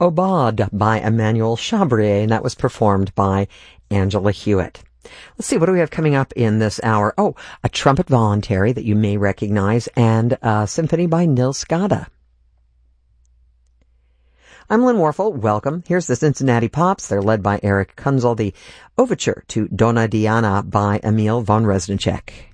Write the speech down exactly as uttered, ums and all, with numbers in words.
Aubade by Emmanuel Chabrier, and that was performed by Angela Hewitt. Let's see, what do we have coming up in this hour? Oh, a trumpet voluntary that you may recognize, and a symphony by Nils Gade. I'm Lynn Warfel. Welcome. Here's the Cincinnati Pops. They're led by Eric Kunzel, the overture to Donna Diana by Emil von Reznicek.